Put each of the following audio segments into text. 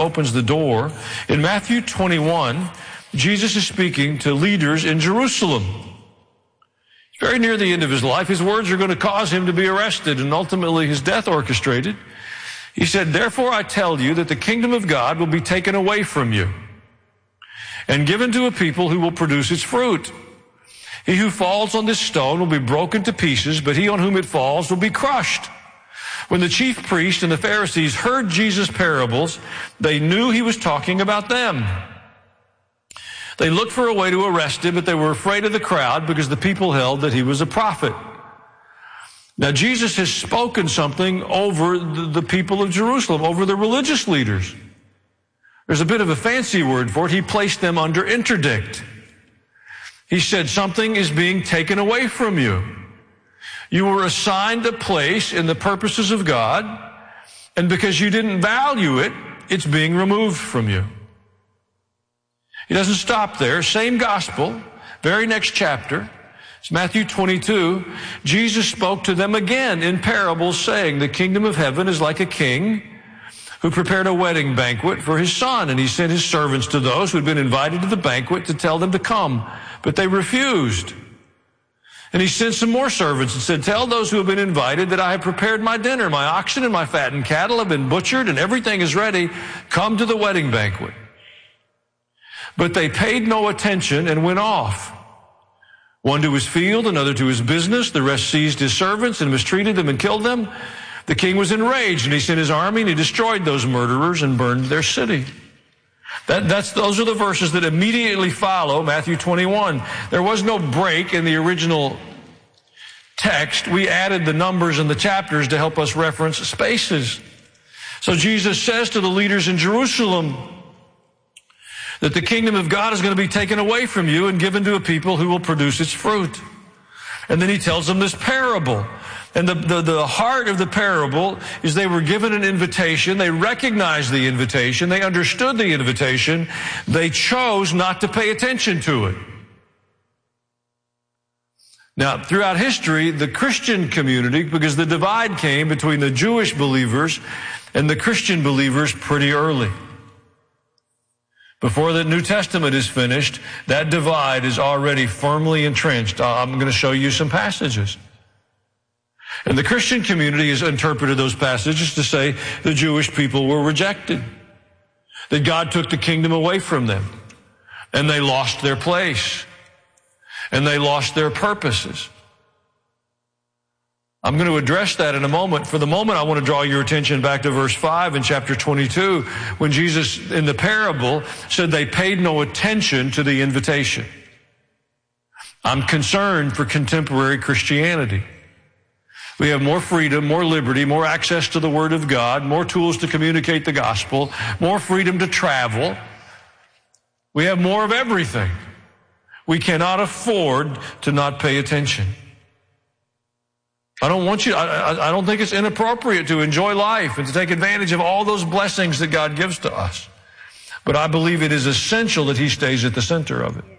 opens the door. In Matthew 21, Jesus is speaking to leaders in Jerusalem. Very near the end of his life, his words are going to cause him to be arrested and ultimately his death orchestrated. He said, "Therefore I tell you that the kingdom of God will be taken away from you and given to a people who will produce its fruit. He who falls on this stone will be broken to pieces, but he on whom it falls will be crushed." When the chief priests and the Pharisees heard Jesus' parables, they knew he was talking about them. They looked for a way to arrest him, but they were afraid of the crowd because the people held that he was a prophet. Now, Jesus has spoken something over the people of Jerusalem, over the religious leaders. There's a bit of a fancy word for it. He placed them under interdict. He said, something is being taken away from you. You were assigned a place in the purposes of God, and because you didn't value it, it's being removed from you. He doesn't stop there. Same gospel, very next chapter. It's Matthew 22. Jesus spoke to them again in parables, saying, "The kingdom of heaven is like a king who prepared a wedding banquet for his son, and he sent his servants to those who had been invited to the banquet to tell them to come, but they refused. And he sent some more servants and said, 'Tell those who have been invited that I have prepared my dinner. My oxen and my fattened cattle have been butchered, and everything is ready. Come to the wedding banquet.' But they paid no attention and went off. One to his field, another to his business. The rest seized his servants and mistreated them and killed them. The king was enraged, and he sent his army, and he destroyed those murderers and burned their city." Those are the verses that immediately follow Matthew 21. There was no break in the original text. We added the numbers and the chapters to help us reference spaces. So Jesus says to the leaders in Jerusalem that the kingdom of God is going to be taken away from you and given to a people who will produce its fruit. And then he tells them this parable. And the heart of the parable is they were given an invitation. They recognized the invitation. They understood the invitation. They chose not to pay attention to it. Now, throughout history, the Christian community, because the divide came between the Jewish believers and the Christian believers pretty early. Before the New Testament is finished, that divide is already firmly entrenched. I'm going to show you some passages. And the Christian community has interpreted those passages to say the Jewish people were rejected, that God took the kingdom away from them, and they lost their place, and they lost their purposes. I'm going to address that in a moment. For the moment, I want to draw your attention back to verse 5 in chapter 22, when Jesus, in the parable, said they paid no attention to the invitation. I'm concerned for contemporary Christianity. We have more freedom, more liberty, more access to the Word of God, more tools to communicate the gospel, more freedom to travel. We have more of everything. We cannot afford to not pay attention. I don't think it's inappropriate to enjoy life and to take advantage of all those blessings that God gives to us. But I believe it is essential that He stays at the center of it.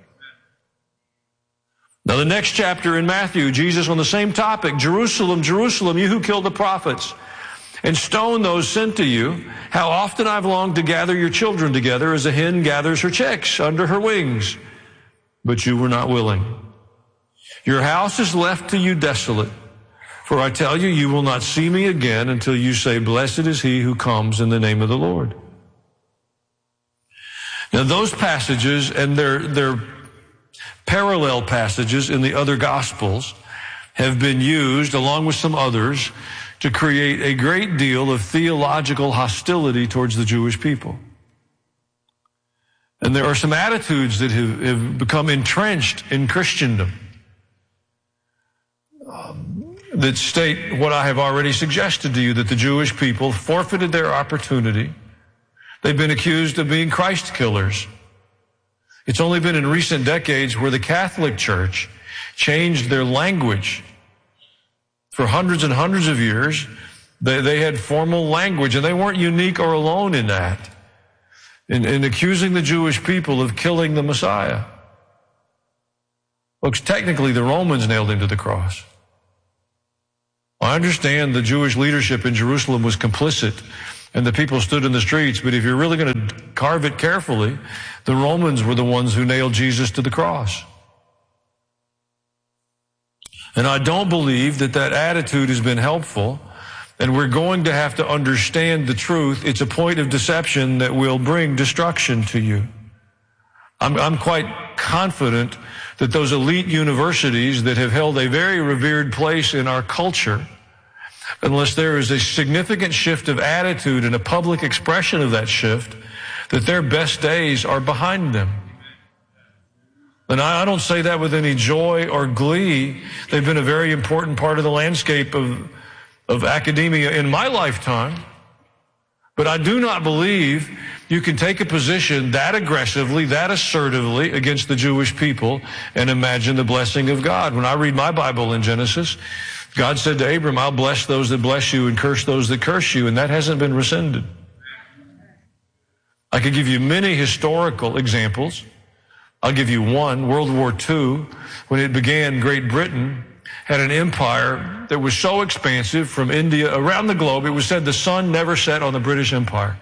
Now, the next chapter in Matthew, Jesus on the same topic, "Jerusalem, Jerusalem, you who kill the prophets and stone those sent to you, how often I've longed to gather your children together as a hen gathers her chicks under her wings, but you were not willing. Your house is left to you desolate, for I tell you, you will not see me again until you say, 'Blessed is he who comes in the name of the Lord.'" Now, those passages and their parallel passages in the other Gospels have been used, along with some others, to create a great deal of theological hostility towards the Jewish people. And there are some attitudes that have become entrenched in Christendom that state what I have already suggested to you, that the Jewish people forfeited their opportunity. They've been accused of being Christ killers. It's only been in recent decades where the Catholic Church changed their language. For hundreds and hundreds of years, they had formal language, and they weren't unique or alone in that, in accusing the Jewish people of killing the Messiah. Folks, technically the Romans nailed him to the cross. I understand the Jewish leadership in Jerusalem was complicit and the people stood in the streets. But if you're really going to carve it carefully, the Romans were the ones who nailed Jesus to the cross. And I don't believe that attitude has been helpful, and we're going to have to understand the truth. It's a point of deception that will bring destruction to you. I'm quite confident that those elite universities that have held a very revered place in our culture, unless there is a significant shift of attitude and a public expression of that shift, that their best days are behind them. And I don't say that with any joy or glee. They've been a very important part of the landscape of academia in my lifetime. But I do not believe you can take a position that aggressively, that assertively against the Jewish people and imagine the blessing of God. When I read my Bible in Genesis, God said to Abram, I'll bless those that bless you and curse those that curse you, and that hasn't been rescinded. I could give you many historical examples. I'll give you one. World War II, when it began, Great Britain had an empire that was so expansive from India around the globe, it was said the sun never set on the British Empire.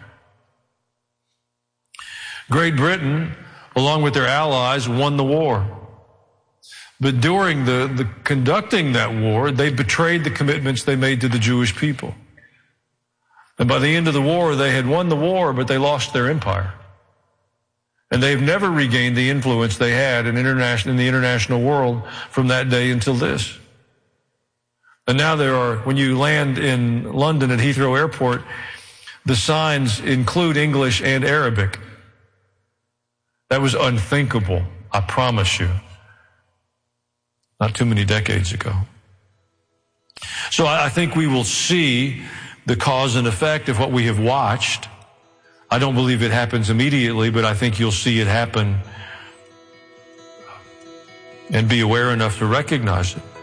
Great Britain, along with their allies, won the war. But during the conducting that war, they betrayed the commitments they made to the Jewish people. And by the end of the war, they had won the war, but they lost their empire. And they've never regained the influence they had in the international world from that day until this. And now when you land in London at Heathrow Airport, the signs include English and Arabic. That was unthinkable, I promise you, not too many decades ago. So I think we will see the cause and effect of what we have watched. I don't believe it happens immediately, but I think you'll see it happen and be aware enough to recognize it.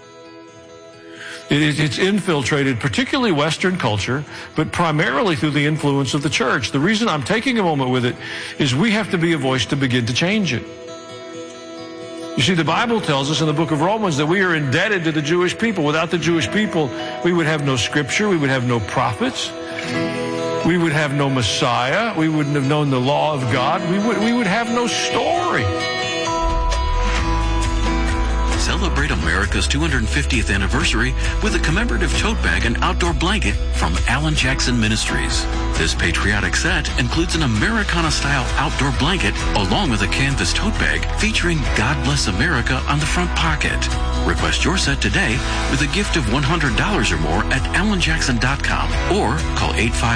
It's infiltrated particularly Western culture, but primarily through the influence of the church. The reason I'm taking a moment with it is we have to be a voice to begin to change it. You see, the Bible tells us in the book of Romans that we are indebted to the Jewish people. Without the Jewish people, we would have no scripture, we would have no prophets, we would have no Messiah, we wouldn't have known the law of God, we would have no story. Celebrate America's 250th anniversary with a commemorative tote bag and outdoor blanket from Alan Jackson Ministries. This patriotic set includes an Americana-style outdoor blanket along with a canvas tote bag featuring God Bless America on the front pocket. Request your set today with a gift of $100 or more at alanjackson.com or call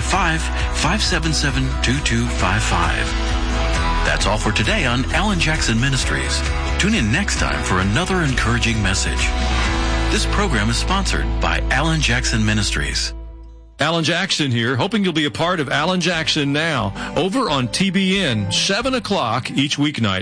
855-577-2255. That's all for today on Alan Jackson Ministries. Tune in next time for another encouraging message. This program is sponsored by Alan Jackson Ministries. Alan Jackson here, hoping you'll be a part of Alan Jackson Now, over on TBN, 7 o'clock each weeknight.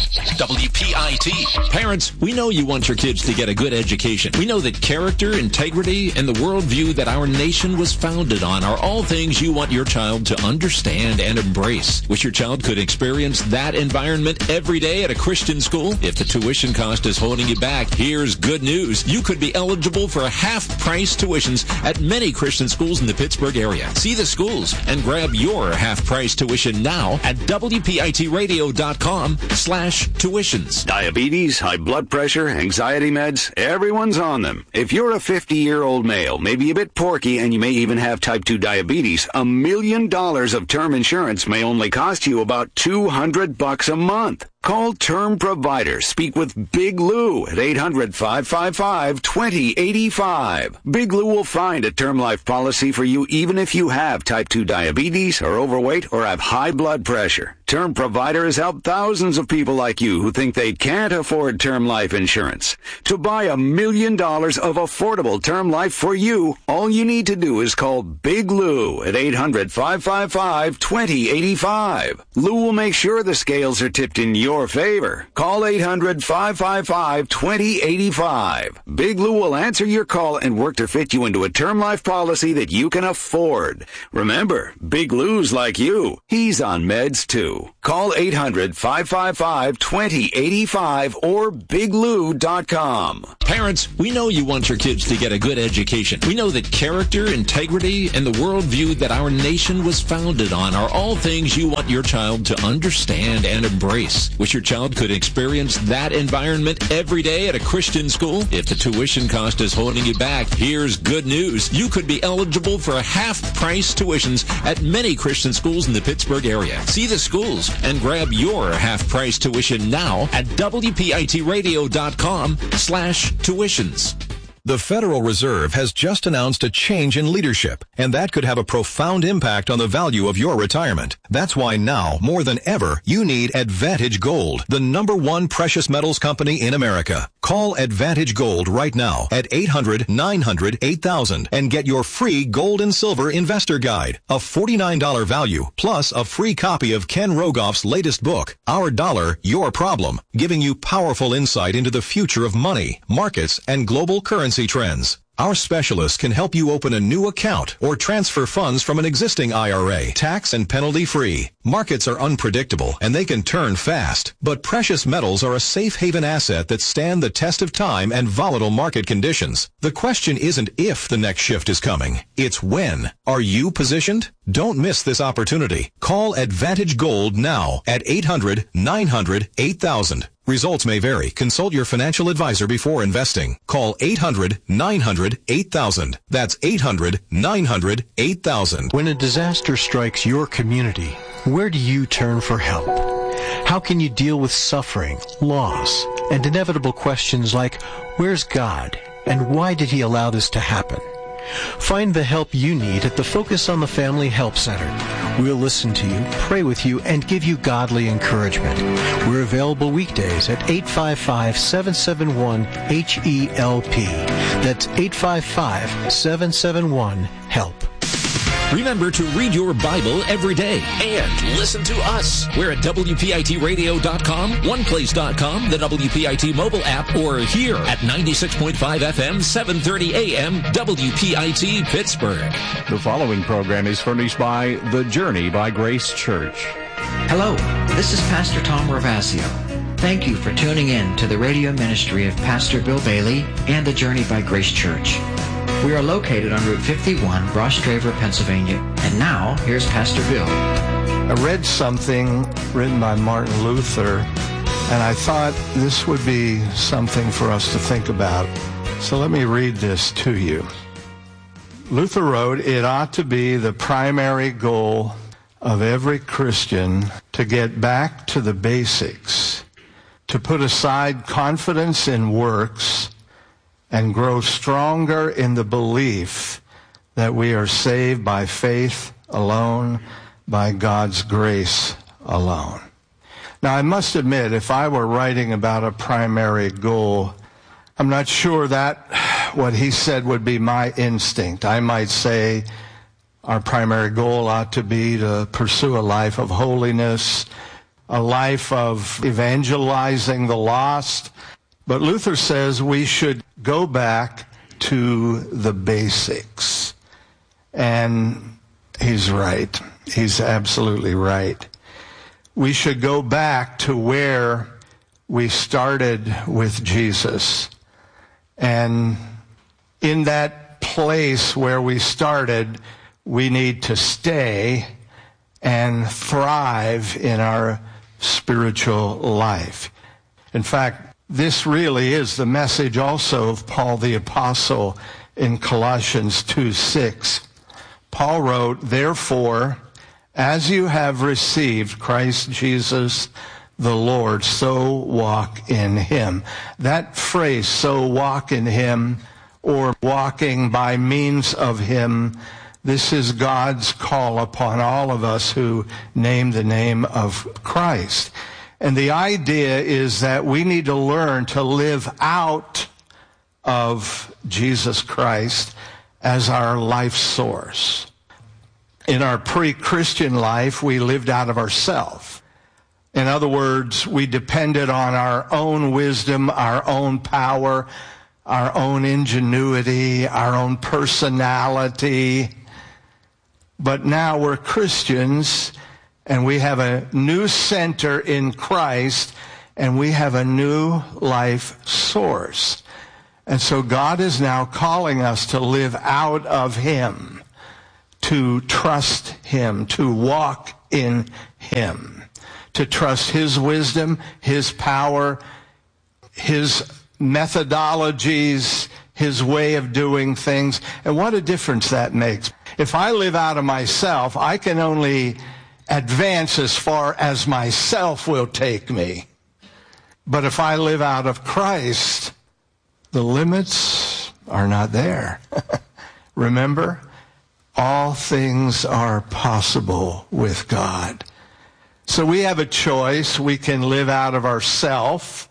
WPIT. Parents, we know you want your kids to get a good education. We know that character, integrity, and the worldview that our nation was founded on are all things you want your child to understand and embrace. Wish your child could experience that environment every day at a Christian school? If the tuition cost is holding you back, here's good news. You could be eligible for half-price tuitions at many Christian schools in the Pittsburgh area. See the schools and grab your half-price tuition now at WPITradio.com/tuitions. Diabetes, high blood pressure, anxiety meds, everyone's on them. If you're a 50-year-old male, maybe a bit porky, and you may even have type 2 diabetes, $1 million of term insurance may only cost you about $200 a month. Call Term Provider. Speak with Big Lou at 800-555-2085. Big Lou will find a term life policy for you even if you have type 2 diabetes, are overweight, or have high blood pressure. Term Provider has helped thousands of people like you who think they can't afford term life insurance. To buy $1 million of affordable term life for you, all you need to do is call Big Lou at 800-555-2085. Lou will make sure the scales are tipped in your your favor. Call 800-555-2085. Big Lou will answer your call and work to fit you into a term life policy that you can afford. Remember, Big Lou's like you. He's on meds too. Call 800-555-2085 or biglou.com. Parents, we know you want your kids to get a good education. We know that character, integrity, and the worldview that our nation was founded on are all things you want your child to understand and embrace. Wish your child could experience that environment every day at a Christian school? If the tuition cost is holding you back, here's good news. You could be eligible for half-price tuitions at many Christian schools in the Pittsburgh area. See the schools and grab your half-price tuition now at WPITradio.com/tuitions. The Federal Reserve has just announced a change in leadership, and that could have a profound impact on the value of your retirement. That's why now, more than ever, you need Advantage Gold, the #1 precious metals company in America. Call Advantage Gold right now at 800-900-8000 and get your free gold and silver investor guide, a $49 value, plus a free copy of Ken Rogoff's latest book, Our Dollar, Your Problem, giving you powerful insight into the future of money, markets, and global currency trends. Our specialists can help you open a new account or transfer funds from an existing IRA, tax and penalty free. Markets are unpredictable and they can turn fast, but precious metals are a safe haven asset that stand the test of time and volatile market conditions. The question isn't if the next shift is coming, it's when. Are you positioned? Don't miss this opportunity. Call Advantage Gold now at 800-900-8000. Results may vary. Consult your financial advisor before investing. Call 800-900-8000. That's 800-900-8000. When a disaster strikes your community, where do you turn for help? How can you deal with suffering, loss, and inevitable questions like, where's God, and why did he allow this to happen? Find the help you need at the Focus on the Family Help Center. We'll listen to you, pray with you, and give you godly encouragement. We're available weekdays at 855-771-HELP. That's 855-771-HELP. Remember to read your Bible every day and listen to us. We're at WPITradio.com, OnePlace.com, the WPIT mobile app, or here at 96.5 FM, 730 AM, WPIT Pittsburgh. The following program is furnished by The Journey by Grace Church. Hello, this is Pastor Tom Ravasio. Thank you for tuning in to the radio ministry of Pastor Bill Bailey and The Journey by Grace Church. We are located on Route 51, Rostraver, Pennsylvania. And now, here's Pastor Bill. I read something written by Martin Luther, and I thought this would be something for us to think about. So let me read this to you. Luther wrote, "It ought to be the primary goal of every Christian to get back to the basics, to put aside confidence in works, and grow stronger in the belief that we are saved by faith alone, by God's grace alone." Now, I must admit, if I were writing about a primary goal, I'm not sure that what he said would be my instinct. I might say our primary goal ought to be to pursue a life of holiness, a life of evangelizing the lost. But Luther says we should go back to the basics. And he's right. He's absolutely right. We should go back to where we started with Jesus. And in that place where we started, we need to stay and thrive in our spiritual life. In fact, this really is the message also of Paul the Apostle in Colossians 2:6. Paul wrote, "Therefore, as you have received Christ Jesus the Lord, so walk in him." That phrase, "so walk in him," or walking by means of him, this is God's call upon all of us who name the name of Christ. And the idea is that we need to learn to live out of Jesus Christ as our life source. In our pre-Christian life, we lived out of ourselves. In other words, we depended on our own wisdom, our own power, our own ingenuity, our own personality. But now we're Christians, and we have a new center in Christ, and we have a new life source. And so God is now calling us to live out of Him, to trust Him, to walk in Him, to trust His wisdom, His power, His methodologies, His way of doing things. And what a difference that makes. If I live out of myself, I can only advance as far as myself will take me. But if I live out of Christ, the limits are not there. Remember, all things are possible with God. So we have a choice. We can live out of ourself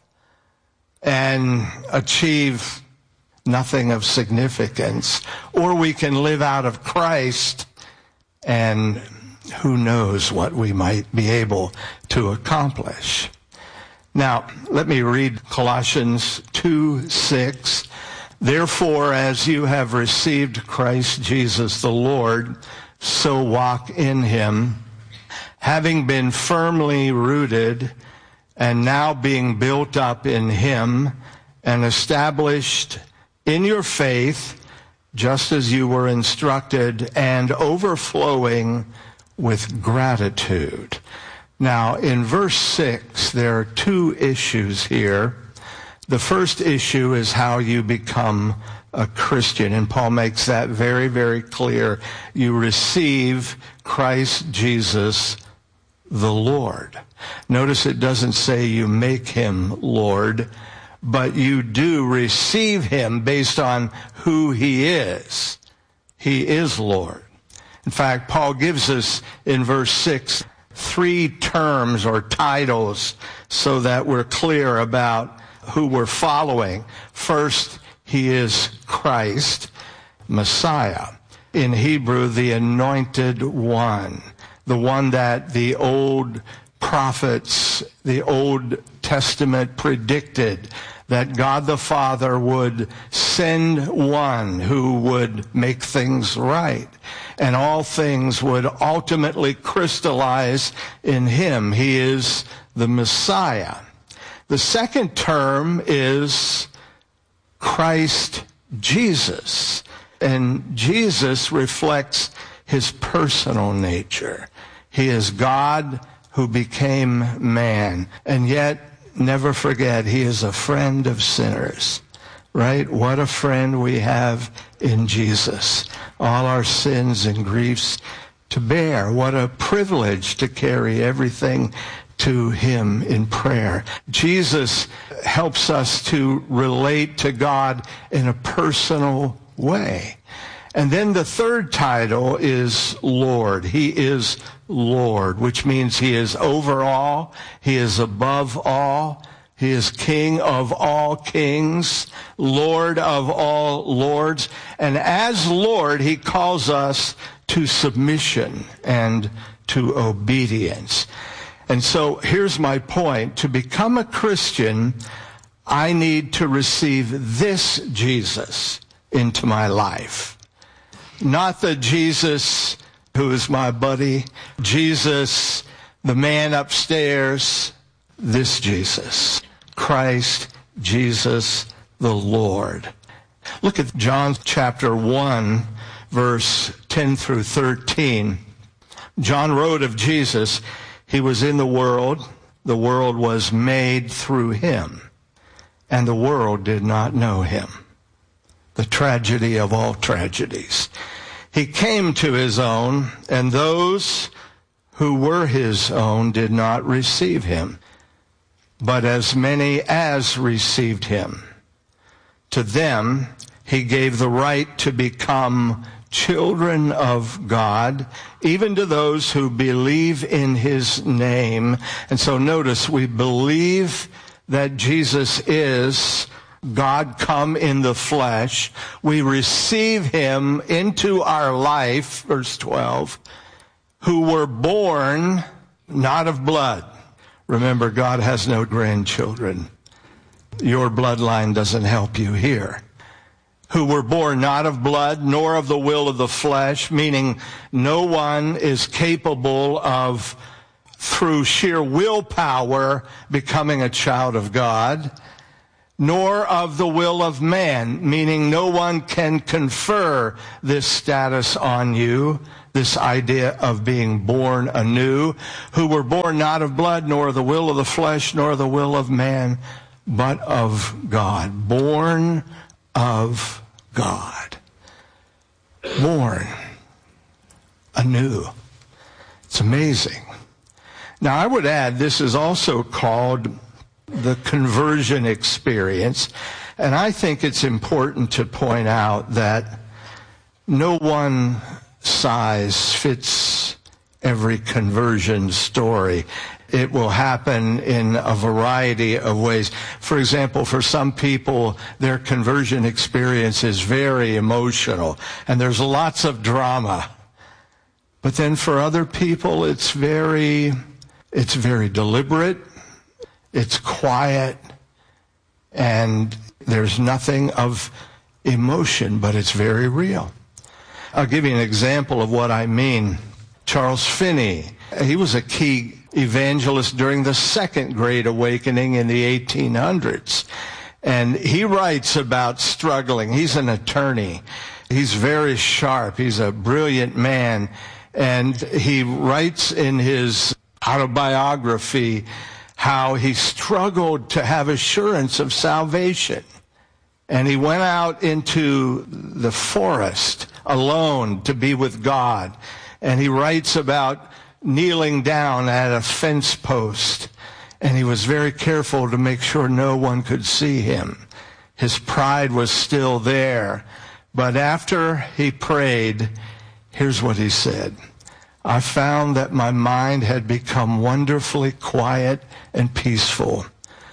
and achieve nothing of significance, or we can live out of Christ, and who knows what we might be able to accomplish. Now, let me read Colossians 2:6. Therefore, as you have received Christ Jesus the Lord, so walk in Him, having been firmly rooted and now being built up in Him and established in your faith, just as you were instructed, and overflowing with gratitude. Now, in verse 6, there are two issues here. The first issue is how you become a Christian, and Paul makes that very, very clear. You receive Christ Jesus the Lord. Notice it doesn't say you make Him Lord, but you do receive Him based on who He is. He is Lord. In fact, Paul gives us in verse 6 three terms or titles so that we're clear about who we're following. First, He is Christ, Messiah. In Hebrew, the Anointed One, the one that the old prophets, the Old Testament predicted that God the Father would send one who would make things right, and all things would ultimately crystallize in Him. He is the Messiah. The second term is Christ Jesus, and Jesus reflects His personal nature. He is God who became man, and yet never forget, He is a friend of sinners, right? What a friend we have in Jesus. All our sins and griefs to bear. What a privilege to carry everything to Him in prayer. Jesus helps us to relate to God in a personal way. And then the third title is Lord. He is Lord, which means He is over all. He is above all. He is King of all kings, Lord of all lords. And as Lord, He calls us to submission and to obedience. And so here's my point. To become a Christian, I need to receive this Jesus into my life. Not the Jesus who is my buddy, Jesus, the man upstairs, this Jesus, Christ Jesus the Lord. Look at John chapter 1, verse 10 through 13. John wrote of Jesus, He was in the world was made through Him, and the world did not know Him. The tragedy of all tragedies. He came to His own, and those who were His own did not receive Him. But as many as received Him, to them He gave the right to become children of God, even to those who believe in His name. And so notice, we believe that Jesus is God come in the flesh. We receive Him into our life, verse 12, who were born not of blood. Remember, God has no grandchildren. Your bloodline doesn't help you here. Who were born not of blood, nor of the will of the flesh, meaning no one is capable of, through sheer willpower, becoming a child of God, nor of the will of man, meaning no one can confer this status on you, this idea of being born anew, who were born not of blood, nor of the will of the flesh, nor the will of man, but of God. Born of God. Born anew. It's amazing. Now, I would add, this is also called the conversion experience. And I think it's important to point out that no one size fits every conversion story. It will happen in a variety of ways. For example, for some people, their conversion experience is very emotional, and there's lots of drama. But then for other people, it's very deliberate, it's quiet, and there's nothing of emotion, but it's very real. I'll give you an example of what I mean. Charles Finney, he was a key evangelist during the Second Great Awakening in the 1800s. And he writes about struggling. He's an attorney. He's very sharp. He's a brilliant man. And he writes in his autobiography how he struggled to have assurance of salvation. And he went out into the forest alone to be with God. And he writes about kneeling down at a fence post. And he was very careful to make sure no one could see him. His pride was still there. But after he prayed, here's what he said. I found that my mind had become wonderfully quiet and peaceful.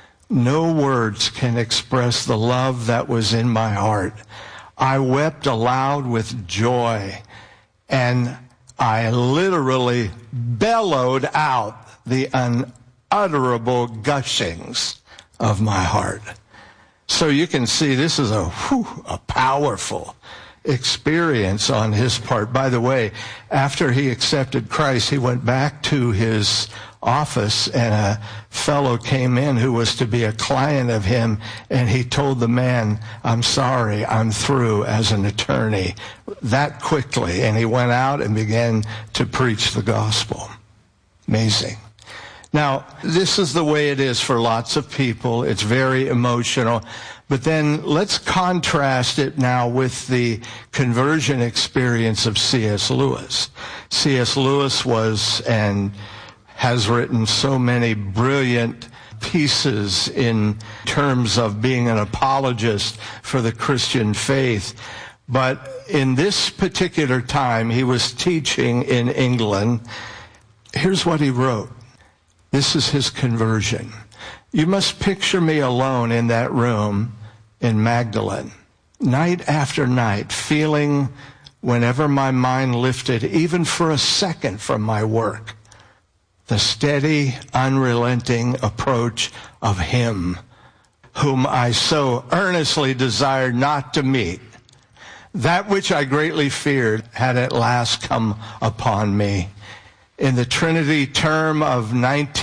No words can express the love that was in my heart. I wept aloud with joy, and I literally bellowed out the unutterable gushings of my heart. So you can see this is a powerful experience on his part. By the way, after he accepted Christ, he went back to his office, and a fellow came in who was to be a client of him, and he told the man, I'm sorry, I'm through as an attorney, that quickly. And he went out and began to preach the gospel. Amazing. Now, this is the way it is for lots of people. It's very emotional. But then let's contrast it now with the conversion experience of C.S. Lewis. C.S. Lewis was and has written so many brilliant pieces in terms of being an apologist for the Christian faith. But in this particular time, he was teaching in England. Here's what he wrote. This is his conversion. You must picture me alone in that room in Magdalen, night after night, feeling whenever my mind lifted, even for a second from my work, the steady, unrelenting approach of him whom I so earnestly desired not to meet. That which I greatly feared had at last come upon me. In the Trinity term of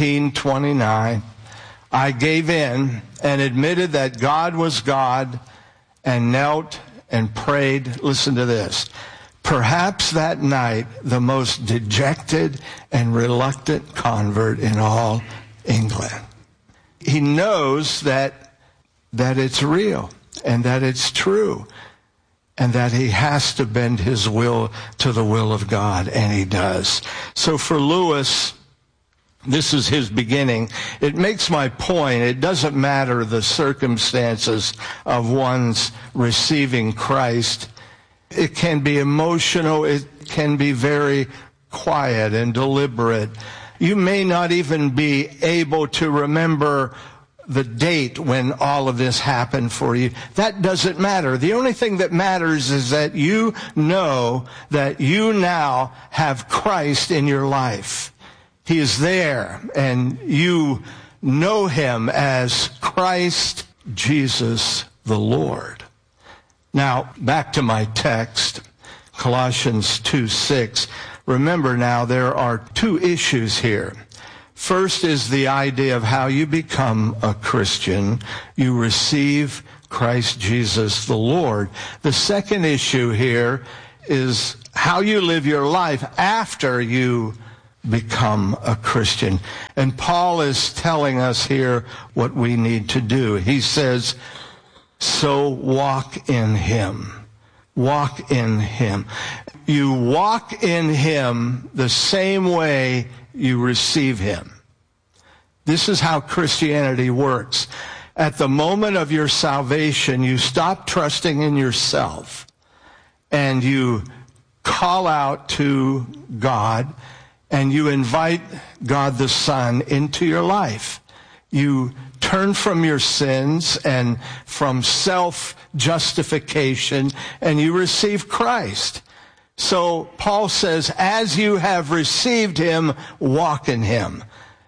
1929, I gave in and admitted that God was God and knelt and prayed. Listen to this. Perhaps that night, the most dejected and reluctant convert in all England. He knows that it's real and that it's true and that he has to bend his will to the will of God, and he does. So for Lewis, this is his beginning. It makes my point. It doesn't matter the circumstances of one's receiving Christ. It can be emotional. It can be very quiet and deliberate. You may not even be able to remember the date when all of this happened for you. That doesn't matter. The only thing that matters is that you know that you now have Christ in your life. He is there, and you know him as Christ Jesus the Lord. Now, back to my text, Colossians 2:6. Remember now, there are two issues here. First is the idea of how you become a Christian. You receive Christ Jesus the Lord. The second issue here is how you live your life after you become a Christian. And Paul is telling us here what we need to do. He says, so walk in him. Walk in him. You walk in him the same way you receive him. This is how Christianity works. At the moment of your salvation, you stop trusting in yourself and you call out to God and you invite God the Son into your life. You turn from your sins and from self-justification and you receive Christ. So Paul says, as you have received him, walk in him.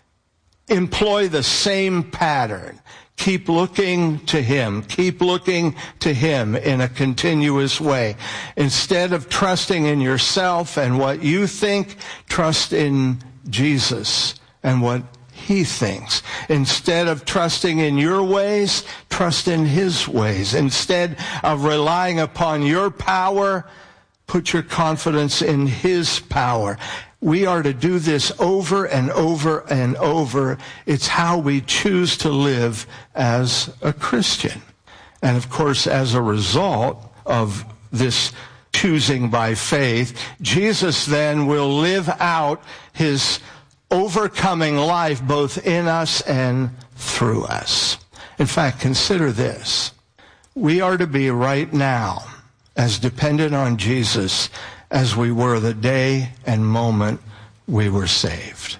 Employ the same pattern. Keep looking to him. Keep looking to him in a continuous way. Instead of trusting in yourself and what you think, trust in Jesus and what he thinks. Instead of trusting in your ways, trust in his ways. Instead of relying upon your power, put your confidence in his power. We are to do this over and over and over. It's how we choose to live as a Christian. And of course, as a result of this choosing by faith, Jesus then will live out his overcoming life both in us and through us. In fact, consider this. We are to be right now as dependent on Jesus as we were the day and moment we were saved.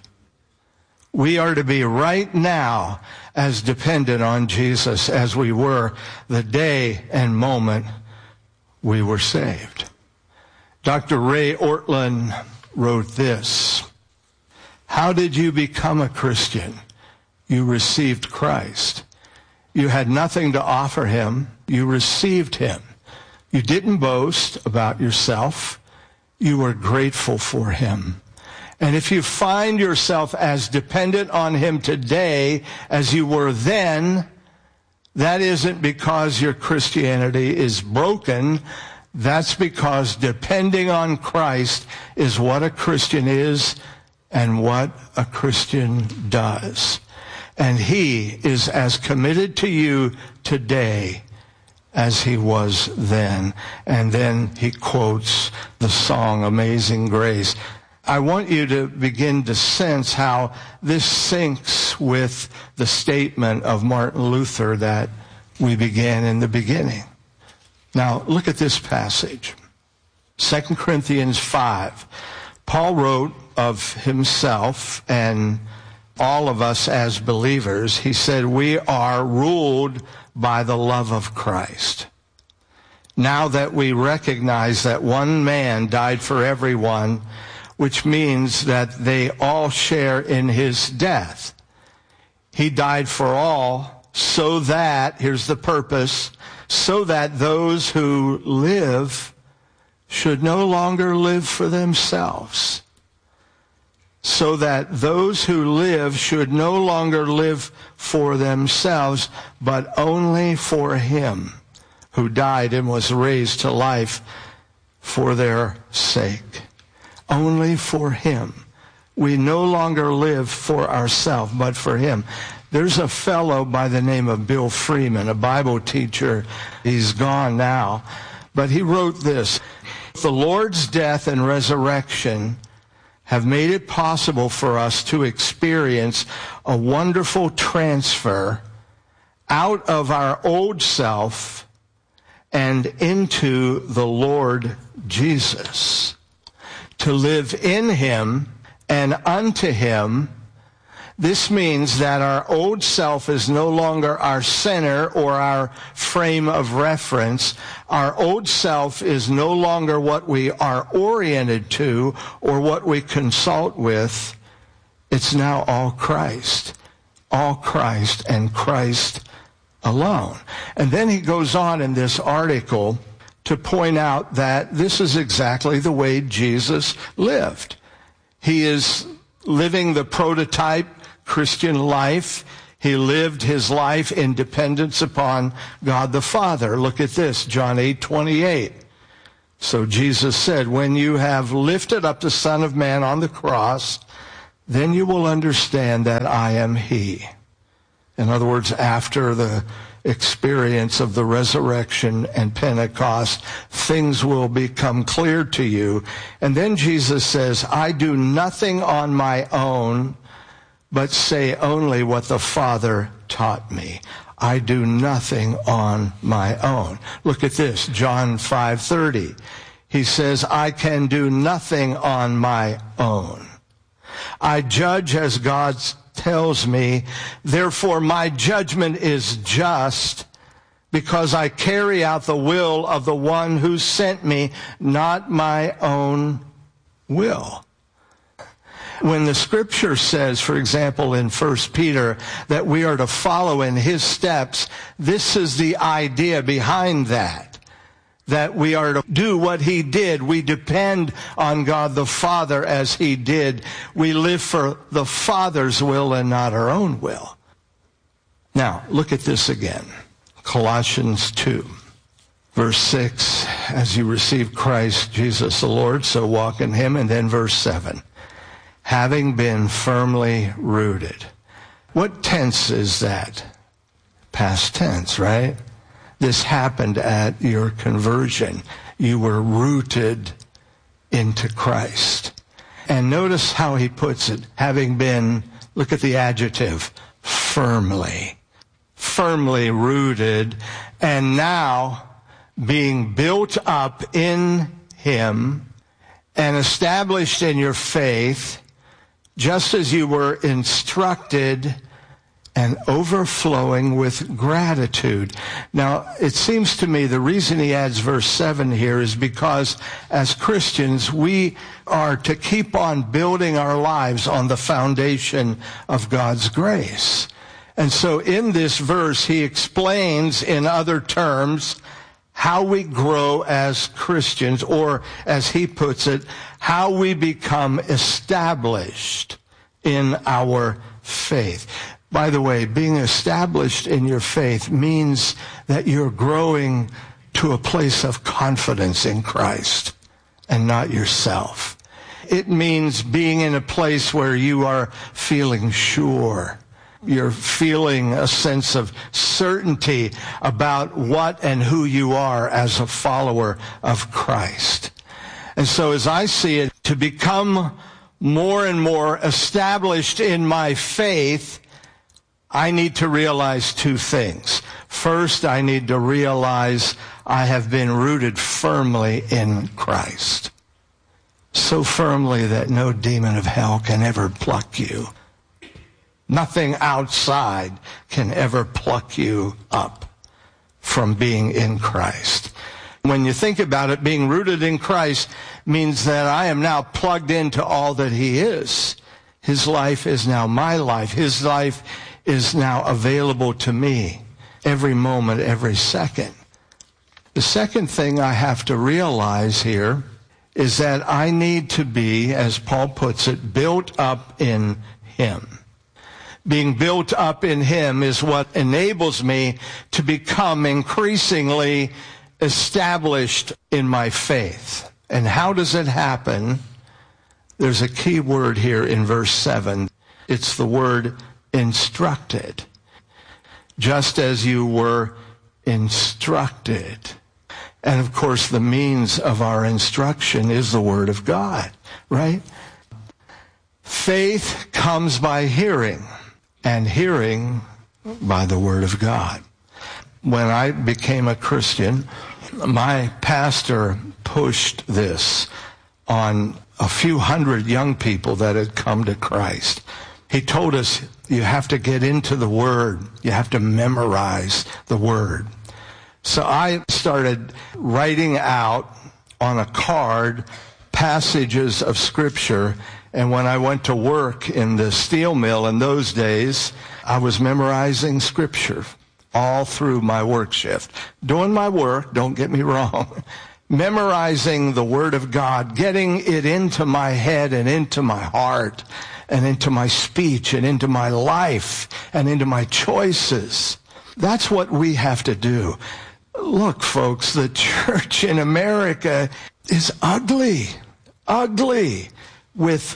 We are to be right now as dependent on Jesus as we were the day and moment we were saved. Dr. Ray Ortlund wrote this: how did you become a Christian? You received Christ. You had nothing to offer him. You received him. You didn't boast about yourself. You were grateful for him. And if you find yourself as dependent on him today as you were then, that isn't because your Christianity is broken. That's because depending on Christ is what a Christian is and what a Christian does. And he is as committed to you today as he was then. And then he quotes the song, Amazing Grace. I want you to begin to sense how this syncs with the statement of Martin Luther that we began in the beginning. Now, look at this passage. 2 Corinthians 5. Paul wrote of himself and all of us as believers. He said, we are ruled by the love of Christ. Now that we recognize that one man died for everyone, which means that they all share in his death. He died for all so that, here's the purpose, so that those who live should no longer live for themselves. So that those who live should no longer live for themselves, but only for him who died and was raised to life for their sake. Only for him. We no longer live for ourselves, but for him. There's a fellow by the name of Bill Freeman, a Bible teacher. He's gone now. But he wrote this: the Lord's death and resurrection have made it possible for us to experience a wonderful transfer out of our old self and into the Lord Jesus. To live in him and unto him. This means that our old self is no longer our center or our frame of reference. Our old self is no longer what we are oriented to or what we consult with. It's now all Christ and Christ alone. And then he goes on in this article to point out that this is exactly the way Jesus lived. He is living the prototype Christian life. He lived his life in dependence upon God the Father. Look at this, John 8:28. So Jesus said, when you have lifted up the Son of Man on the cross, then you will understand that I am he. In other words, after the experience of the resurrection and Pentecost, things will become clear to you. And then Jesus says, I do nothing on my own, but say only what the Father taught me. I do nothing on my own. Look at this, John 5:30. He says, I can do nothing on my own. I judge as God tells me, therefore my judgment is just, because I carry out the will of the one who sent me, not my own will. When the scripture says, for example, in 1 Peter, that we are to follow in his steps, this is the idea behind that we are to do what he did. We depend on God the Father as he did. We live for the Father's will and not our own will. Now, look at this again. Colossians 2, verse 6, as you receive Christ Jesus the Lord, so walk in him. And then verse 7. Having been firmly rooted. What tense is that? Past tense, right? This happened at your conversion. You were rooted into Christ. And notice how he puts it. Having been, look at the adjective, firmly rooted, and now being built up in him and established in your faith, just as you were instructed, and overflowing with gratitude. Now, it seems to me the reason he adds verse 7 here is because as Christians, we are to keep on building our lives on the foundation of God's grace. And so in this verse, he explains in other terms how we grow as Christians, or as he puts it, how we become established in our faith. By the way, being established in your faith means that you're growing to a place of confidence in Christ and not yourself. It means being in a place where you are feeling sure. You're feeling a sense of certainty about what and who you are as a follower of Christ. And so as I see it, to become more and more established in my faith, I need to realize two things. First, I need to realize I have been rooted firmly in Christ. So firmly that no demon of hell can ever pluck you. Nothing outside can ever pluck you up from being in Christ. When you think about it, being rooted in Christ means that I am now plugged into all that he is. His life is now my life. His life is now available to me every moment, every second. The second thing I have to realize here is that I need to be, as Paul puts it, built up in him. Being built up in him is what enables me to become increasingly established in my faith. And how does it happen? There's a key word here in verse 7. It's the word instructed. Just as you were instructed. And of course, the means of our instruction is the Word of God, right? Faith comes by hearing, and hearing by the Word of God. When I became a Christian, my pastor pushed this on a few hundred young people that had come to Christ. He told us, you have to get into the Word. You have to memorize the Word. So I started writing out on a card passages of Scripture And when I went to work in the steel mill in those days, I was memorizing scripture all through my work shift. Doing my work, don't get me wrong. Memorizing the Word of God, getting it into my head and into my heart and into my speech and into my life and into my choices. That's what we have to do. Look, folks, the church in America is ugly with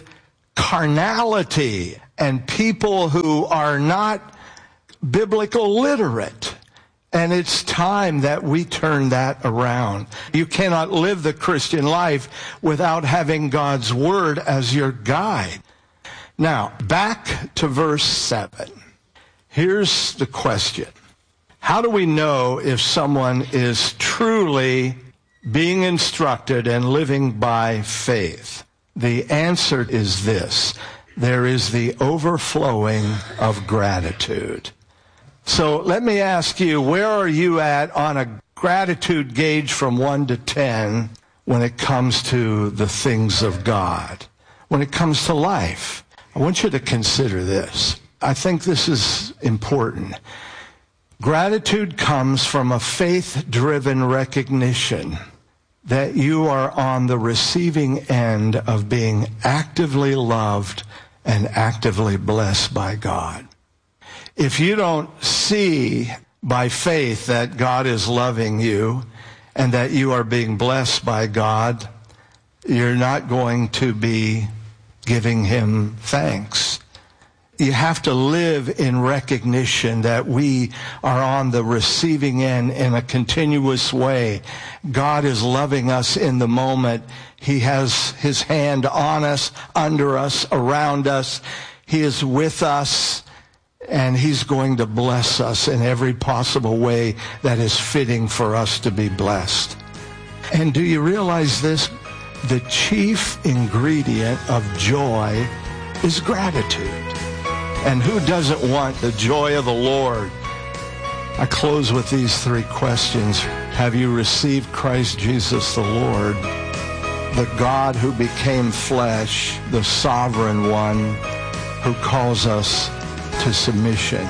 carnality and people who are not biblical literate. And it's time that we turn that around. You cannot live the Christian life without having God's Word as your guide. Now, back to verse 7. Here's the question. How do we know if someone is truly being instructed and living by faith? The answer is this. There is the overflowing of gratitude. So let me ask you, where are you at on a gratitude gauge from 1 to 10 when it comes to the things of God? When it comes to life? I want you to consider this. I think this is important. Gratitude comes from a faith-driven recognition that you are on the receiving end of being actively loved and actively blessed by God. If you don't see by faith that God is loving you and that you are being blessed by God, you're not going to be giving him thanks. You have to live in recognition that we are on the receiving end in a continuous way. God is loving us in the moment. He has his hand on us, under us, around us. He is with us, and he's going to bless us in every possible way that is fitting for us to be blessed. And do you realize this? The chief ingredient of joy is gratitude. And who doesn't want the joy of the Lord? I close with these 3 questions. Have you received Christ Jesus the Lord, the God who became flesh, the sovereign one who calls us to submission?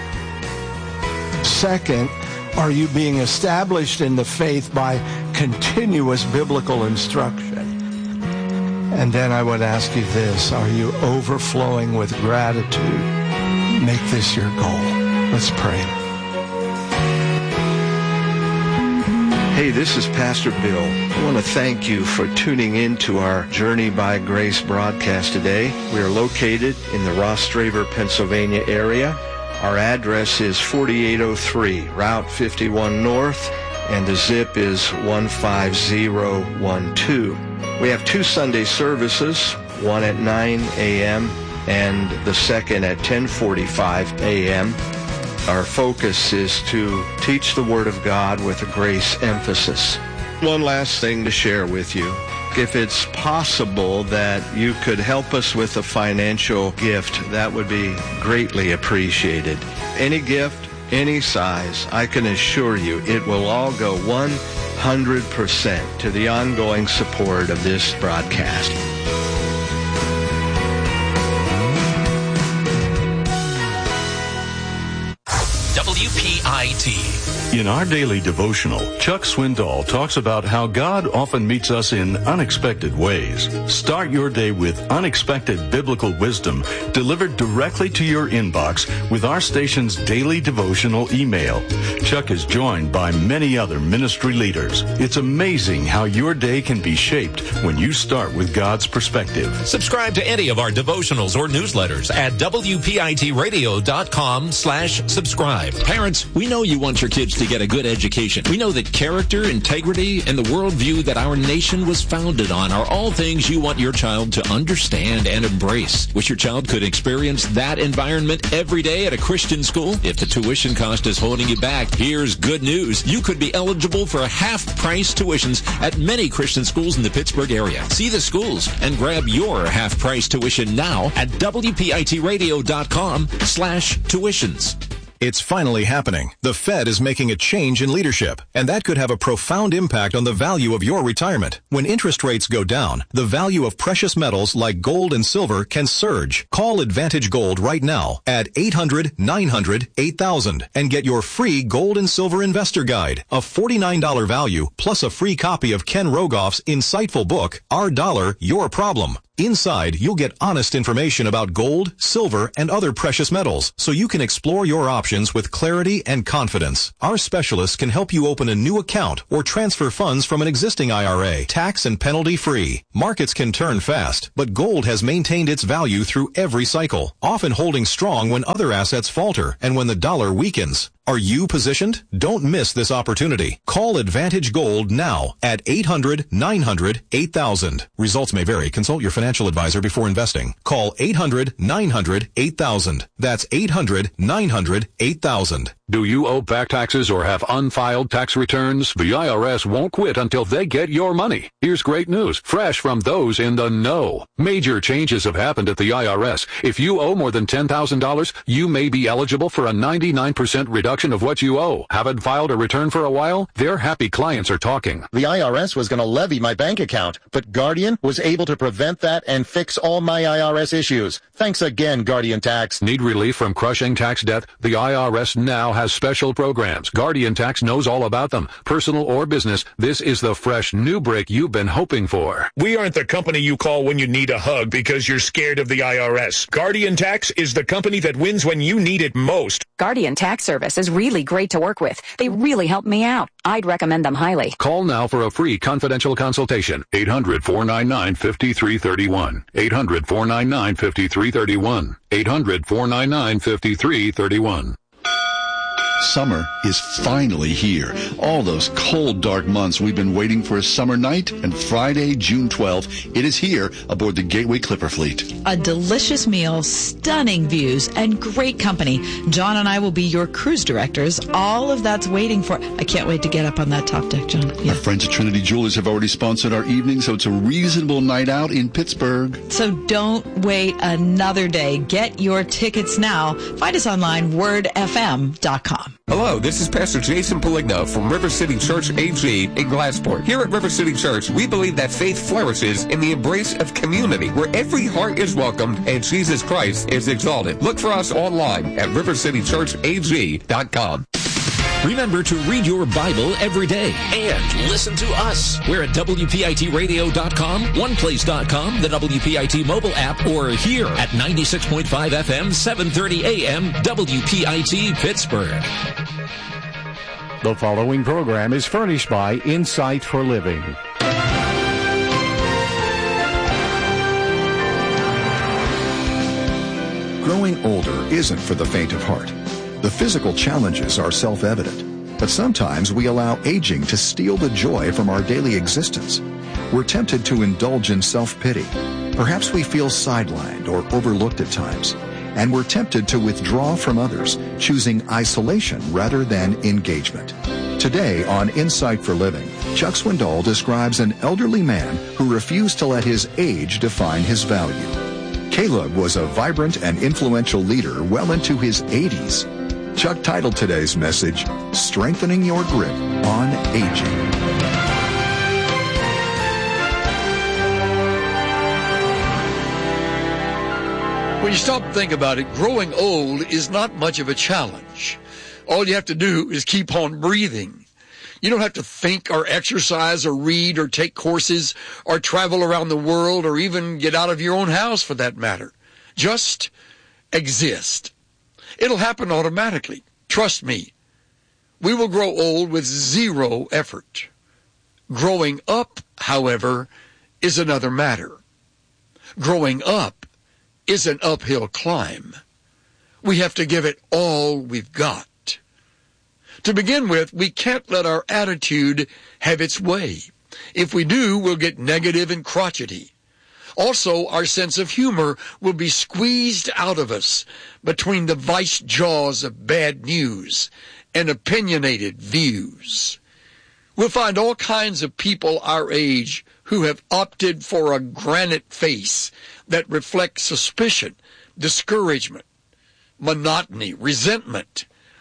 Second, are you being established in the faith by continuous biblical instruction? And then I would ask you this, are you overflowing with gratitude? Make this your goal. Let's pray. Hey, this is Pastor Bill. I want to thank you for tuning in to our Journey by Grace broadcast today. We are located in the Rostraver, Pennsylvania area. Our address is 4803 Route 51 North, and the zip is 15012. We have 2 Sunday services, one at 9 a.m. and the second at 10:45 a.m. Our focus is to teach the Word of God with a grace emphasis. One last thing to share with you. If it's possible that you could help us with a financial gift, that would be greatly appreciated. Any gift, any size, I can assure you it will all go 100% to the ongoing support of this broadcast. WPIT. In our daily devotional, Chuck Swindoll talks about how God often meets us in unexpected ways. Start your day with unexpected biblical wisdom delivered directly to your inbox with our station's daily devotional email. Chuck is joined by many other ministry leaders. It's amazing how your day can be shaped when you start with God's perspective. Subscribe to any of our devotionals or newsletters at WPITradio.com/subscribe. Parents, we know you want your kids to get a good education. We know that character, integrity, and the worldview that our nation was founded on are all things you want your child to understand and embrace. Wish your child could experience that environment every day at a Christian school? If the tuition cost is holding you back, here's good news. You could be eligible for half-price tuitions at many Christian schools in the Pittsburgh area. See the schools and grab your half-price tuition now at WPITradio.com/tuitions. It's finally happening. The Fed is making a change in leadership, and that could have a profound impact on the value of your retirement. When interest rates go down, the value of precious metals like gold and silver can surge. Call Advantage Gold right now at 800-900-8000 and get your free Gold and Silver Investor Guide, a $49 value plus a free copy of Ken Rogoff's insightful book, Our Dollar, Your Problem. Inside, you'll get honest information about gold, silver, and other precious metals, so you can explore your options with clarity and confidence. Our specialists can help you open a new account or transfer funds from an existing IRA, tax and penalty free. Markets can turn fast, but gold has maintained its value through every cycle, often holding strong when other assets falter and when the dollar weakens. Are you positioned? Don't miss this opportunity. Call Advantage Gold now at 800-900-8000. Results may vary. Consult your financial advisor before investing. Call 800-900-8000. That's 800-900-8000. Do you owe back taxes or have unfiled tax returns? The IRS won't quit until they get your money. Here's great news, fresh from those in the know. Major changes have happened at the IRS. If you owe more than $10,000, you may be eligible for a 99% reduction of what you owe. Haven't filed a return for a while? Their happy clients are talking. The IRS was going to levy my bank account, but Guardian was able to prevent that and fix all my IRS issues. Thanks again, Guardian Tax. Need relief from crushing tax debt? The IRS now has special programs. Guardian Tax knows all about them. Personal or business, this is the fresh new break you've been hoping for. We aren't the company you call when you need a hug because you're scared of the IRS. Guardian Tax is the company that wins when you need it most. Guardian Tax Service is really great to work with. They really helped me out. I'd recommend them highly. Call now for a free confidential consultation. 800-499-5331. 800-499-5331. 800-499-5331. Summer is finally here. All those cold, dark months we've been waiting for a summer night, and Friday, June 12th, it is here aboard the Gateway Clipper Fleet. A delicious meal, stunning views, and great company. John and I will be your cruise directors. All of that's waiting for... I can't wait to get up on that top deck, John. Yeah. Our friends at Trinity Jewelers have already sponsored our evening, so it's a reasonable night out in Pittsburgh. So don't wait another day. Get your tickets now. Find us online, wordfm.com. Hello, this is Pastor Jason Peligno from River City Church AG in Glassport. Here at River City Church, we believe that faith flourishes in the embrace of community, where every heart is welcomed and Jesus Christ is exalted. Look for us online at rivercitychurchag.com. Remember to read your Bible every day and listen to us. We're at WPITradio.com, OnePlace.com, the WPIT mobile app, or here at 96.5 FM, 730 AM, WPIT Pittsburgh. The following program is furnished by Insight for Living. Growing older isn't for the faint of heart. The physical challenges are self-evident, but sometimes we allow aging to steal the joy from our daily existence. We're tempted to indulge in self-pity. Perhaps we feel sidelined or overlooked at times, and we're tempted to withdraw from others, choosing isolation rather than engagement. Today on Insight for Living, Chuck Swindoll describes an elderly man who refused to let his age define his value. Caleb was a vibrant and influential leader well into his 80s. Chuck titled today's message, Strengthening Your Grip on Aging. When you stop and think about it, growing old is not much of a challenge. All you have to do is keep on breathing. You don't have to think or exercise or read or take courses or travel around the world or even get out of your own house for that matter. Just exist. It'll happen automatically. Trust me. We will grow old with zero effort. Growing up, however, is another matter. Growing up is an uphill climb. We have to give it all we've got. To begin with, we can't let our attitude have its way. If we do, we'll get negative and crotchety. Also, our sense of humor will be squeezed out of us between the vice jaws of bad news and opinionated views. We'll find all kinds of people our age who have opted for a granite face that reflects suspicion, discouragement, monotony, resentment,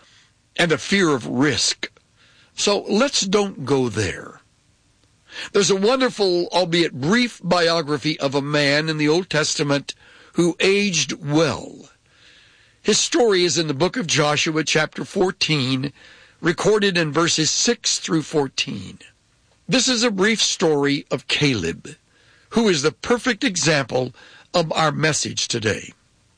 and a fear of risk. So let's don't go there. There's a wonderful, albeit brief, biography of a man in the Old Testament who aged well. His story is in the book of Joshua, chapter 14, recorded in verses 6 through 14. This is a brief story of Caleb, who is the perfect example of our message today.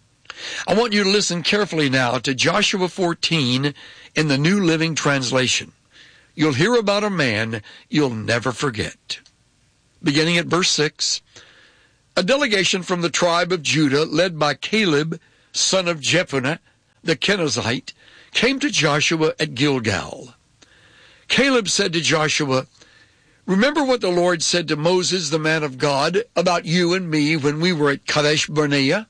I want you to listen carefully now to Joshua 14 in the New Living Translation. You'll hear about a man you'll never forget. Beginning at verse 6, a delegation from the tribe of Judah, led by Caleb, son of Jephunneh, the Kenizzite, came to Joshua at Gilgal. Caleb said to Joshua, "Remember what the Lord said to Moses, the man of God, about you and me when we were at Kadesh Barnea?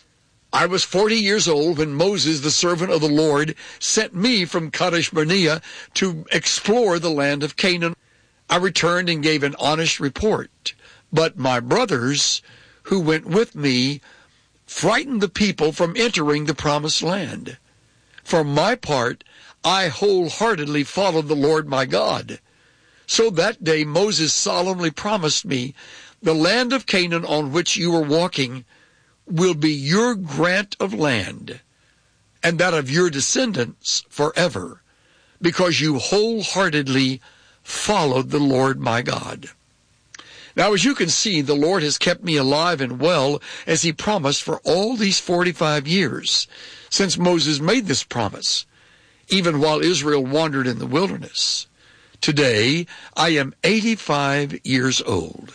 I was 40 years old when Moses, the servant of the Lord, sent me from Kadesh Barnea to explore the land of Canaan. I returned and gave an honest report. But my brothers, who went with me, frightened the people from entering the promised land. For my part, I wholeheartedly followed the Lord my God. So that day Moses solemnly promised me, the land of Canaan on which you are walking will be your grant of land, and that of your descendants forever, because you wholeheartedly followed the Lord my God." Now, as you can see, the Lord has kept me alive and well, as he promised, for all these 45 years, since Moses made this promise, even while Israel wandered in the wilderness. Today, I am 85 years old.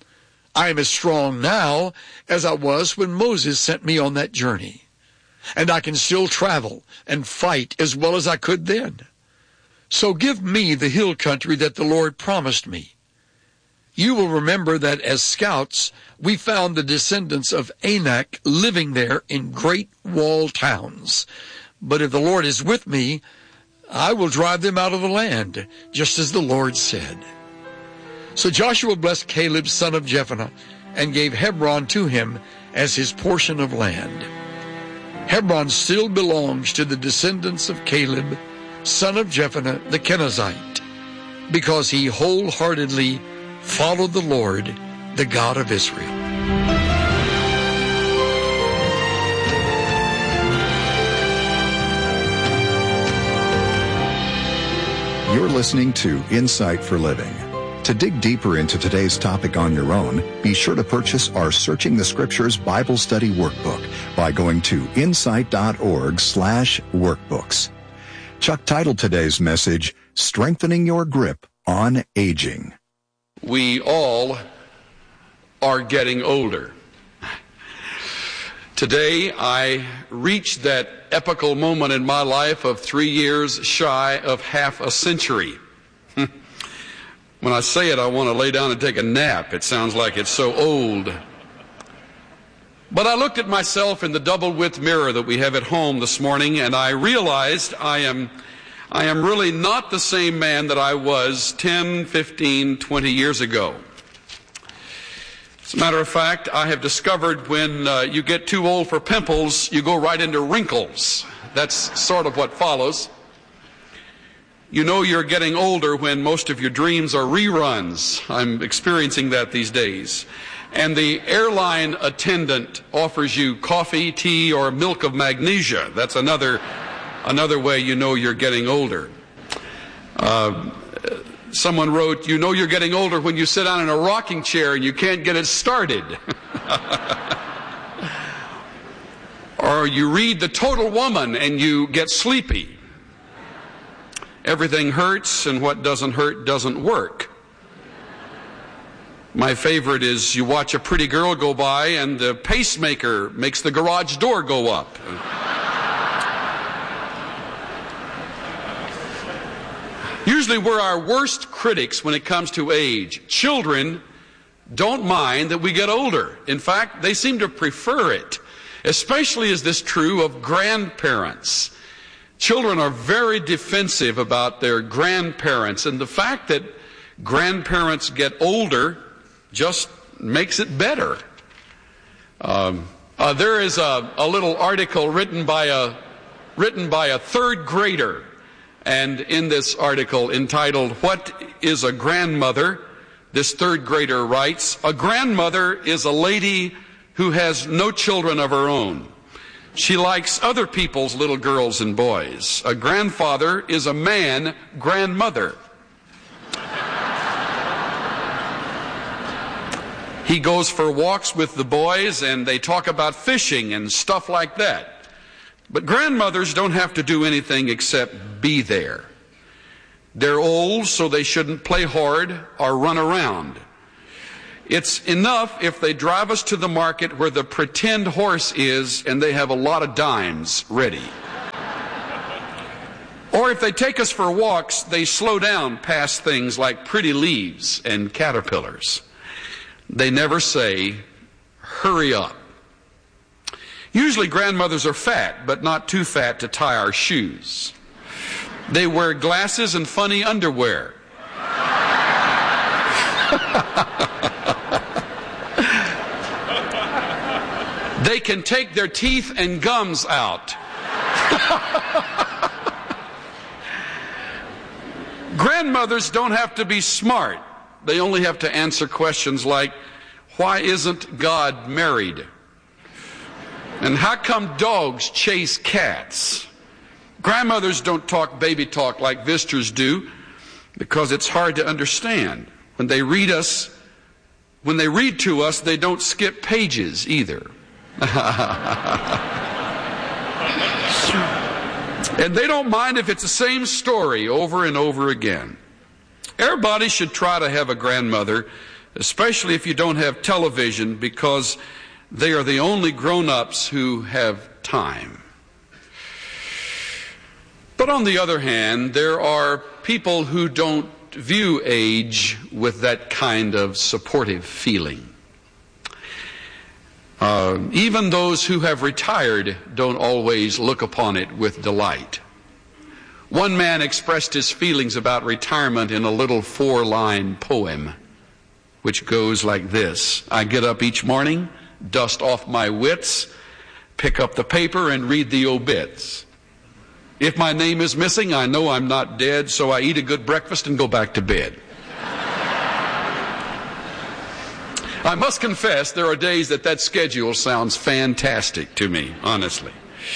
I am as strong now as I was when Moses sent me on that journey, and I can still travel and fight as well as I could then. So give me the hill country that the Lord promised me. You will remember that as scouts, we found the descendants of Anak living there in great walled towns. But if the Lord is with me, I will drive them out of the land, just as the Lord said. So Joshua blessed Caleb, son of Jephunneh, and gave Hebron to him as his portion of land. Hebron still belongs to the descendants of Caleb, son of Jephunneh the Kenizzite, because he wholeheartedly followed the Lord, the God of Israel. You're listening to Insight for Living. To dig deeper into today's topic on your own, be sure to purchase our Searching the Scriptures Bible Study Workbook by going to insight.org/workbooks. Chuck titled today's message, Strengthening Your Grip on Aging. We all are getting older. Today, I reached that epical moment in my life of 3 years shy of half a century. When I say it, I want to lay down and take a nap. It sounds like it's so old. But I looked at myself in the double-width mirror that we have at home this morning, and I realized I am really not the same man that I was 10, 15, 20 years ago. As a matter of fact, I have discovered when you get too old for pimples, you go right into wrinkles. That's sort of what follows. You know you're getting older when most of your dreams are reruns. I'm experiencing that these days. And the airline attendant offers you coffee, tea, or milk of magnesia. That's another way you know you're getting older. Someone wrote, you know you're getting older when you sit down in a rocking chair and you can't get it started. Or you read The Total Woman and you get sleepy. Everything hurts, and what doesn't hurt doesn't work. My favorite is you watch a pretty girl go by and the pacemaker makes the garage door go up. Usually we're our worst critics when it comes to age. Children don't mind that we get older. In fact, they seem to prefer it. Especially is this true of grandparents. Children are very defensive about their grandparents, and the fact that grandparents get older just makes it better. There is a little article written by a third grader, And in this article entitled, "What is a Grandmother?" this third grader writes, "A grandmother is a lady who has no children of her own. She likes other people's little girls and boys. A grandfather is a man grandmother. He goes for walks with the boys and they talk about fishing and stuff like that. But grandmothers don't have to do anything except be there. They're old, so they shouldn't play hard or run around. It's enough if they drive us to the market where the pretend horse is and they have a lot of dimes ready. Or if they take us for walks, they slow down past things like pretty leaves and caterpillars. They never say, hurry up. Usually grandmothers are fat, but not too fat to tie our shoes. They wear glasses and funny underwear. They can take their teeth and gums out. Grandmothers don't have to be smart. They only have to answer questions like, why isn't God married? And how come dogs chase cats? Grandmothers don't talk baby talk like visitors do because it's hard to understand. When they read to us, they don't skip pages either. And they don't mind if it's the same story over and over again. Everybody should try to have a grandmother, especially if you don't have television, because they are the only grown-ups who have time. But on the other hand, there are people who don't view age with that kind of supportive feeling. Even those who have retired don't always look upon it with delight. One man expressed his feelings about retirement in a little 4-line poem, which goes like this. I get up each morning, dust off my wits, pick up the paper and read the obits. If my name is missing, I know I'm not dead, so I eat a good breakfast and go back to bed. I must confess, there are days that schedule sounds fantastic to me, honestly.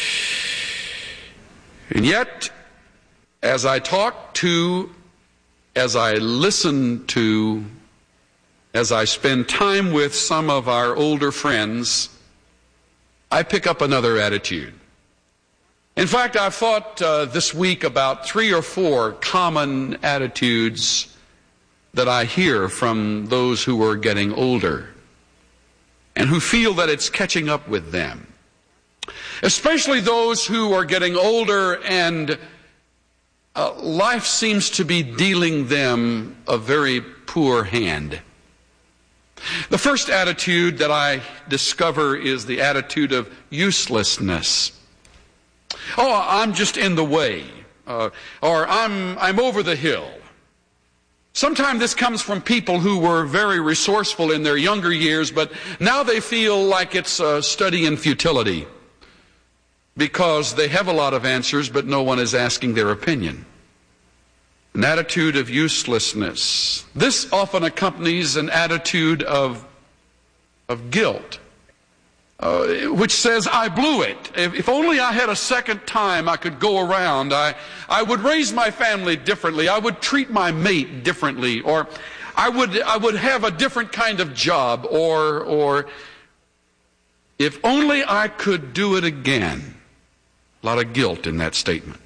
And yet, as I talk to, as I listen to, as I spend time with some of our older friends, I pick up another attitude. In fact, I've thought this week about 3 or 4 common attitudes that I hear from those who are getting older and who feel that it's catching up with them. Especially those who are getting older and life seems to be dealing them a very poor hand. The first attitude that I discover is the attitude of uselessness. Oh, I'm just in the way, or I'm over the hill. Sometimes this comes from people who were very resourceful in their younger years, but now they feel like it's a study in futility because they have a lot of answers, but no one is asking their opinion. An attitude of uselessness. This often accompanies an attitude of guilt, which says, I blew it. If only I had a second time I could go around. I would raise my family differently. I would treat my mate differently. Or I would have a different kind of job. Or if only I could do it again. A lot of guilt in that statement.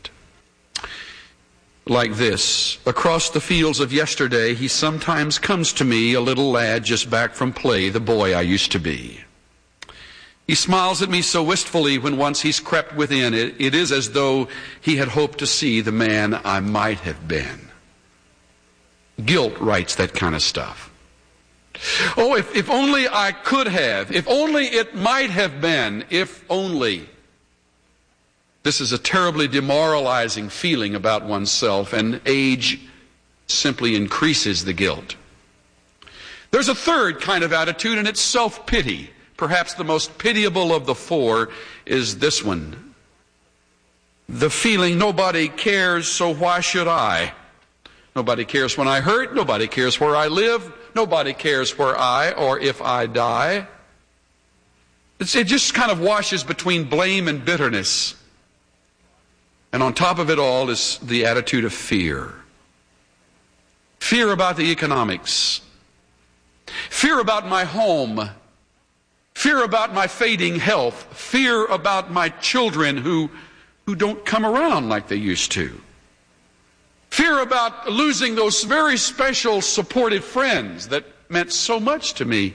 Like this, across the fields of yesterday, he sometimes comes to me, a little lad just back from play, the boy I used to be. He smiles at me so wistfully when once he's crept within. It is as though he had hoped to see the man I might have been. Guilt writes that kind of stuff. Oh, if only I could have. If only it might have been. If only. This is a terribly demoralizing feeling about oneself, and age simply increases the guilt. There's a third kind of attitude, and it's self-pity. Perhaps the most pitiable of the 4 is this one. The feeling, nobody cares, so why should I? Nobody cares when I hurt. Nobody cares where I live. Nobody cares where I or if I die. It just kind of washes between blame and bitterness. And on top of it all is the attitude of fear. Fear about the economics. Fear about my home. Fear about my fading health. Fear about my children who don't come around like they used to. Fear about losing those very special supportive friends that meant so much to me.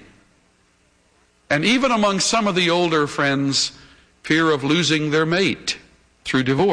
And even among some of the older friends, fear of losing their mate through divorce.